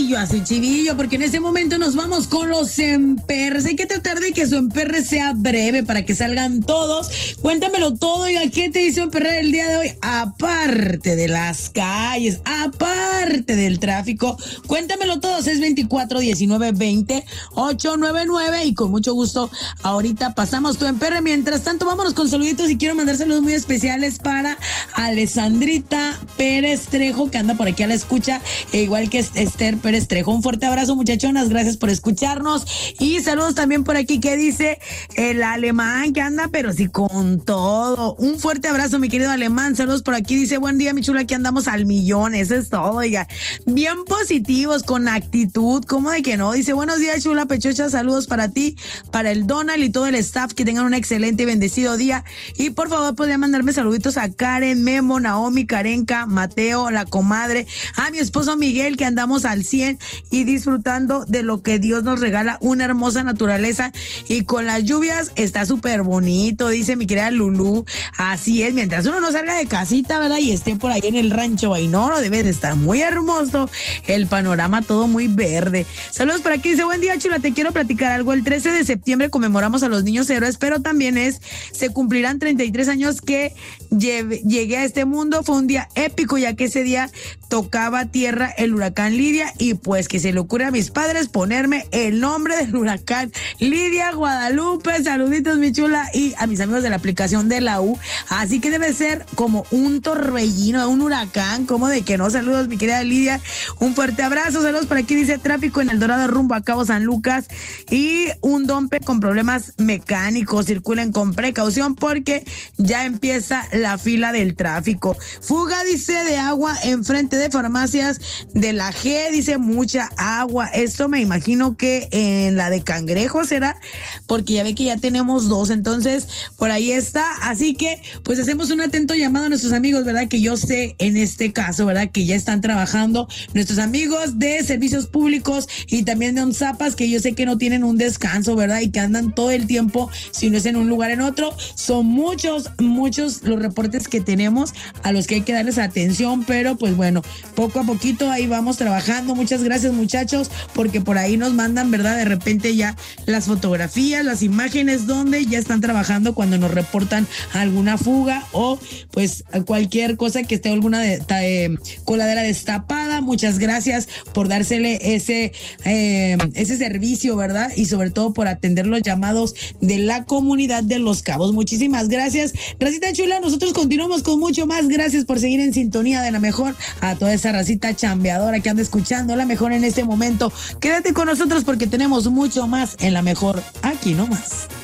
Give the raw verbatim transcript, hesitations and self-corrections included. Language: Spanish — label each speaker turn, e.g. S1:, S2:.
S1: chivillo, a su chivillo, porque en este momento nos vamos con los emperres. Hay que tratar de que su emperre sea breve para que salgan todos. Cuéntamelo todo, oiga, ¿qué te hizo emperrar el día de hoy? Aparte de las calles, aparte del tráfico, cuéntamelo todo, seis veinticuatro, diecinueve veinte, ochocientos noventa y nueve, y con mucho gusto ahorita pasamos tu emperre. Mientras tanto, vámonos con saluditos y quiero mandar saludos muy especiales para Alessandrita Pérez Trejo, que anda por aquí a la escucha, e igual que Esther Pérez Trejo. Un fuerte abrazo, muchachonas, gracias por escucharnos. Y saludos también por aquí que dice el alemán, que anda pero sí con todo. Un fuerte abrazo, mi querido alemán. Saludos por aquí, dice buen día, mi chula, que andamos al millón. Eso es todo, oiga. Bien positivos, con actitud, ¿cómo de que no? Dice buenos días, chula pechocha, saludos para ti, para el Donald y todo el staff, que tengan un excelente y bendecido día. Y por favor, podría mandarme saluditos a Karen, Memo, Naomi, Karenka, Mateo, la comadre, a mi esposo Miguel, que andamos al cien y disfrutando de lo que Dios nos regala, una hermosa naturaleza, y con las lluvias está súper bonito, dice mi querida Lulú. Así es, mientras uno no salga de casita, ¿verdad? Y esté por ahí en el rancho Bainoro, debe de estar muy hermoso el panorama, todo muy verde. Saludos por aquí, dice buen día, chula, te quiero platicar algo. El trece de septiembre conmemoramos a los niños héroes, pero también es, se cumplirán treinta y tres años que lleve, llegué a este mundo. Fue un día épico, ya que ese día tocaba tierra el huracán Lidia, y pues que se le ocurre a mis padres ponerme el nombre del huracán Lidia Guadalupe. Saluditos, mi chula, y a mis amigos de la aplicación de la U. Así que debe ser como un torbellino, un huracán, como de que no. Saludos, mi querida Lidia, un fuerte abrazo. Saludos por aquí, dice tráfico en El Dorado rumbo a Cabo San Lucas y un dompe con problemas mecánicos. Circulen con precaución porque ya empieza la fila del tráfico. Fuga, dice, de agua enfrente de farmacias de la G, dice mucha agua. Esto me imagino que en la de Cangrejo será, porque ya ve que ya tenemos dos, entonces por ahí está. Así que pues hacemos un atento llamado a nuestros amigos, ¿verdad? Que yo sé en este caso, ¿verdad? Que ya están trabajando nuestros amigos de servicios públicos y también de ONZAPAS, que yo sé que no tienen un descanso, ¿verdad? Y que andan todo el tiempo, si no es en un lugar en otro. Son muchos, muchos los reportes que tenemos a los que hay que darles atención, pero pues bueno, poco a poquito ahí vamos trabajando. Muchas gracias, muchachos, porque por ahí nos mandan, ¿verdad? De repente ya las fotografías, las imágenes donde ya están trabajando cuando nos reportan alguna fuga o pues cualquier cosa que esté alguna de, de, coladera destapada. Muchas gracias por dársele ese, eh, ese servicio, ¿verdad? Y sobre todo por atender los llamados de la comunidad de Los Cabos. Muchísimas gracias, racita chula. Nosotros continuamos con mucho más. Gracias por seguir en sintonía de la mejor. A toda esa racita chambeadora que anda escuchando la mejor en este momento, quédate con nosotros porque tenemos mucho más en la mejor, aquí nomás.